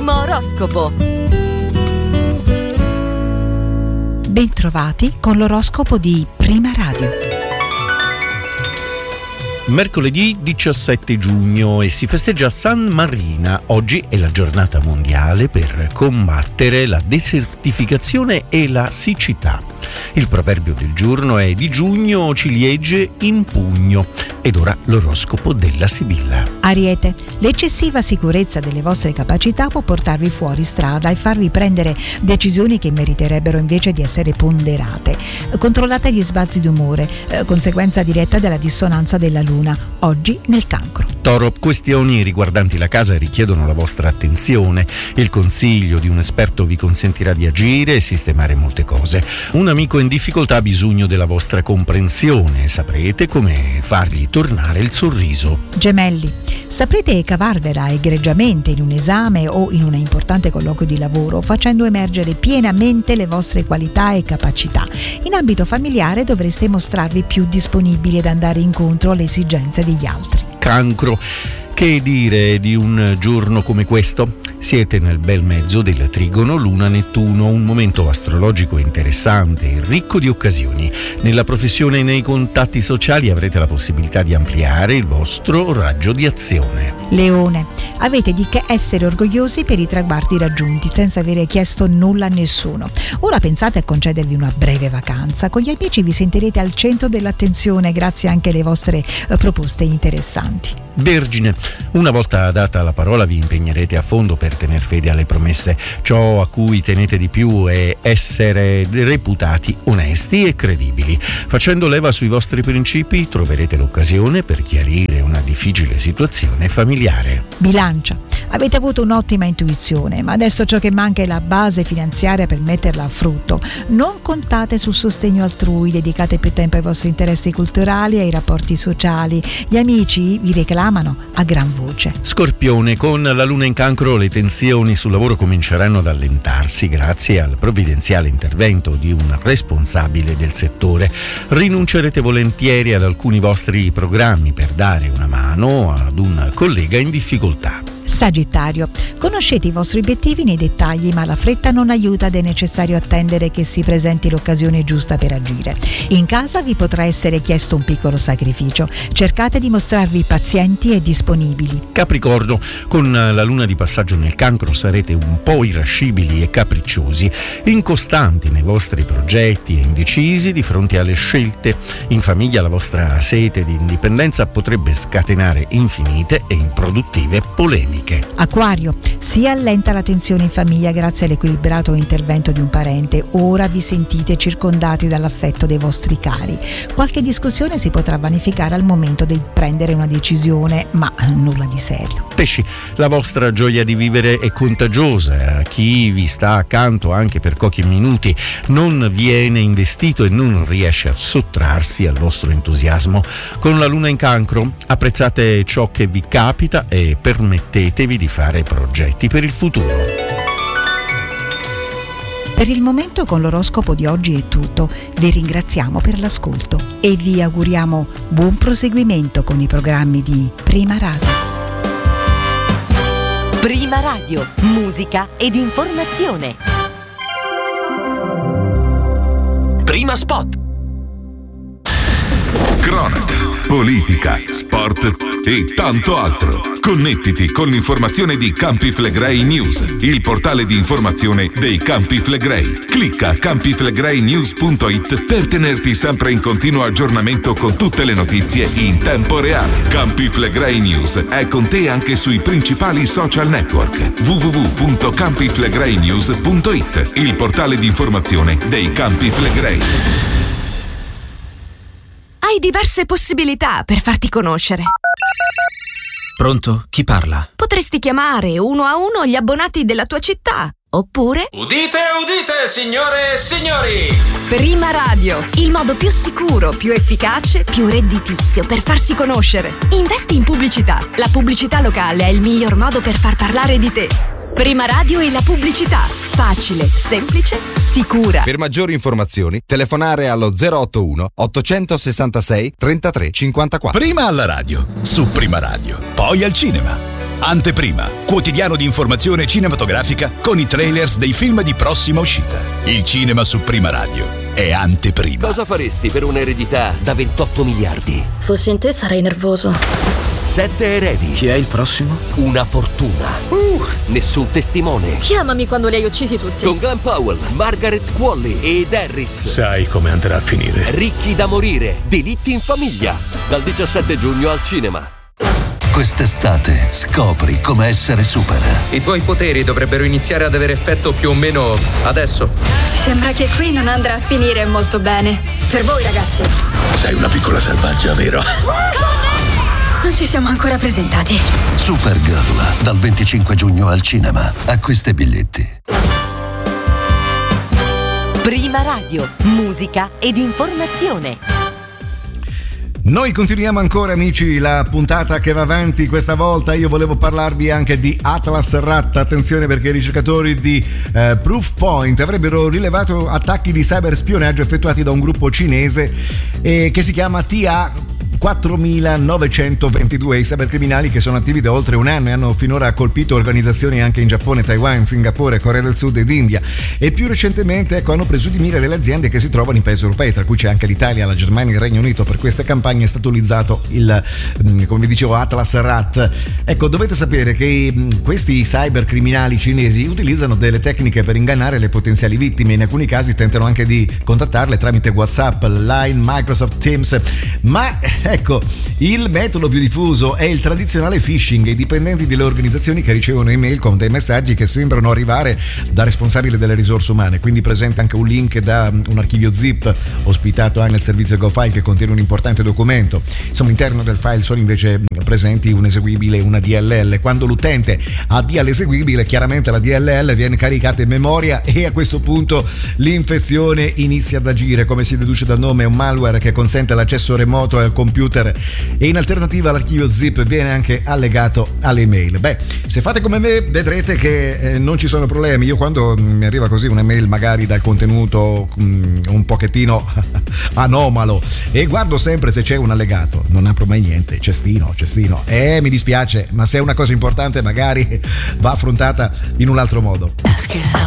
Primo oroscopo. Bentrovati con l'oroscopo di Prima Radio. Mercoledì 17 giugno e si festeggia San Marina. Oggi è la giornata mondiale per combattere la desertificazione e la siccità. Il proverbio del giorno è: di giugno ciliegie in pugno. Ed ora l'oroscopo della Sibilla. Ariete, l'eccessiva sicurezza delle vostre capacità può portarvi fuori strada e farvi prendere decisioni che meriterebbero invece di essere ponderate. Controllate gli sbalzi d'umore, conseguenza diretta della dissonanza della luna, oggi nel Cancro. Toro, questioni riguardanti la casa richiedono la vostra attenzione. Il consiglio di un esperto vi consentirà di agire e sistemare molte cose. Un amico in difficoltà ha bisogno della vostra comprensione e saprete come fargli tornare il sorriso. Gemelli, saprete cavarvela egregiamente in un esame o in un importante colloquio di lavoro, facendo emergere pienamente le vostre qualità e capacità. In ambito familiare dovreste mostrarvi più disponibili ad andare incontro alle esigenze degli altri. Cancro, che dire di un giorno come questo? Siete nel bel mezzo del trigono Luna-Nettuno, un momento astrologico interessante e ricco di occasioni. Nella professione e nei contatti sociali avrete la possibilità di ampliare il vostro raggio di azione. Leone, avete di che essere orgogliosi per i traguardi raggiunti senza avere chiesto nulla a nessuno. Ora pensate a concedervi una breve vacanza. Con gli amici vi sentirete al centro dell'attenzione grazie anche alle vostre proposte interessanti. Vergine, una volta data la parola vi impegnerete a fondo per tener fede alle promesse. Ciò a cui tenete di più è essere reputati onesti e credibili. Facendo leva sui vostri principi troverete l'occasione per chiarire una difficile situazione familiare. Bilancia, avete avuto un'ottima intuizione, ma adesso ciò che manca è la base finanziaria per metterla a frutto. Non contate sul sostegno altrui, dedicate più tempo ai vostri interessi culturali e ai rapporti sociali. Gli amici vi reclamano a gran voce. Scorpione, con la luna in Cancro le tensioni sul lavoro cominceranno ad allentarsi grazie al provvidenziale intervento di un responsabile del settore. Rinuncerete volentieri ad alcuni vostri programmi per dare una mano ad un collega in difficoltà. Sagittario, conoscete i vostri obiettivi nei dettagli, ma la fretta non aiuta ed è necessario attendere che si presenti l'occasione giusta per agire. In casa vi potrà essere chiesto un piccolo sacrificio. Cercate di mostrarvi pazienti e disponibili. Capricorno, con la luna di passaggio nel Cancro sarete un po' irascibili e capricciosi, incostanti nei vostri progetti e indecisi di fronte alle scelte. In famiglia la vostra sete di indipendenza potrebbe scatenare infinite e improduttive polemiche. Acquario, si allenta la tensione in famiglia grazie all'equilibrato intervento di un parente. Ora vi sentite circondati dall'affetto dei vostri cari. Qualche discussione si potrà vanificare al momento di prendere una decisione, ma nulla di serio. Pesci, la vostra gioia di vivere è contagiosa. Chi vi sta accanto anche per pochi minuti non viene investito e non riesce a sottrarsi al vostro entusiasmo. Con la luna in Cancro apprezzate ciò che vi capita e permettetevi di fare progetti per il futuro. Per il momento con l'oroscopo di oggi è tutto. Vi ringraziamo per l'ascolto e vi auguriamo buon proseguimento con i programmi di Prima Radio. Prima Radio, musica ed informazione. Prima Spot. Cronaca, politica, sport e tanto altro. Connettiti con l'informazione di Campi Flegrei News, il portale di informazione dei Campi Flegrei. Clicca campiflegreinews.it per tenerti sempre in continuo aggiornamento con tutte le notizie in tempo reale. Campi Flegrei News è con te anche sui principali social network. www.campiflegreinews.it, il portale di informazione dei Campi Flegrei. Hai diverse possibilità per farti conoscere. Pronto? Chi parla? Potresti chiamare uno a uno gli abbonati della tua città. Oppure... Udite, udite, signore e signori! Prima Radio, il modo più sicuro, più efficace, più redditizio per farsi conoscere. Investi in pubblicità. La pubblicità locale è il miglior modo per far parlare di te. Prima Radio e la pubblicità. Facile, semplice, sicura. Per maggiori informazioni, telefonare allo 081 866 33 54. Prima alla radio, su Prima Radio, poi al cinema. Anteprima, quotidiano di informazione cinematografica con i trailers dei film di prossima uscita. Il cinema su Prima Radio è Anteprima. Cosa faresti per un'eredità da 28 miliardi? Fossi in te sarei nervoso. 7 eredi. Chi è il prossimo? Una fortuna. Nessun testimone. Chiamami quando li hai uccisi tutti. Con Glenn Powell, Margaret Qualley ed Harris. Sai come andrà a finire. Ricchi da morire. Delitti in famiglia. Dal 17 giugno al cinema. Quest'estate scopri come essere super. I tuoi poteri dovrebbero iniziare ad avere effetto più o meno adesso. Sembra che qui non andrà a finire molto bene. Per voi, ragazzi. Sei una piccola selvaggia, vero? Non ci siamo ancora presentati. Supergirl, dal 25 giugno al cinema. Acquista i biglietti. Prima Radio, musica ed informazione. Noi continuiamo ancora, amici, la puntata che va avanti. Questa volta io volevo parlarvi anche di Atlas Rat. Attenzione, perché i ricercatori di Proofpoint avrebbero rilevato attacchi di cyberspionaggio effettuati da un gruppo cinese che si chiama TA 4922. I cybercriminali, che sono attivi da oltre un anno e hanno finora colpito organizzazioni anche in Giappone, Taiwan, Singapore, Corea del Sud ed India, e più recentemente hanno preso di mira delle aziende che si trovano in paesi europei, tra cui c'è anche l'Italia, la Germania e il Regno Unito. Per queste campagne è stato utilizzato come vi dicevo, Atlas Rat. Ecco, dovete sapere che questi cybercriminali cinesi utilizzano delle tecniche per ingannare le potenziali vittime. In alcuni casi tentano anche di contattarle tramite WhatsApp, Line, Microsoft Teams, ma ecco, il metodo più diffuso è il tradizionale phishing. I dipendenti delle organizzazioni che ricevono email con dei messaggi che sembrano arrivare da responsabili delle risorse umane, quindi presenta anche un link da un archivio zip ospitato anche nel servizio GoFile che contiene un importante documento. Insomma, all'interno del file sono invece presenti un eseguibile e una DLL. Quando l'utente avvia l'eseguibile, chiaramente la DLL viene caricata in memoria e a questo punto l'infezione inizia ad agire. Come si deduce dal nome, è un malware che consente l'accesso remoto al computer e in alternativa l'archivio zip viene anche allegato alle email. Beh, se fate come me vedrete che non ci sono problemi. Io, quando mi arriva così un'email magari dal contenuto un pochettino anomalo, e guardo sempre se c'è un allegato, non apro mai niente, cestino, mi dispiace, ma se è una cosa importante magari va affrontata in un altro modo. Ask yourself,